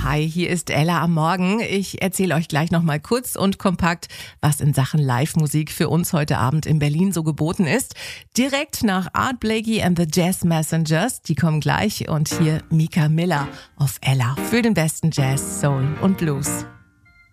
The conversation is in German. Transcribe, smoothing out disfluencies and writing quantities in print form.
Hi, hier ist Ella am Morgen. Ich erzähle euch gleich nochmal kurz und kompakt, was in Sachen Live-Musik für uns heute Abend in Berlin so geboten ist. Direkt nach Art Blakey and the Jazz Messengers, die kommen gleich. Und hier Mika Miller auf Ella für den besten Jazz, Soul und Blues.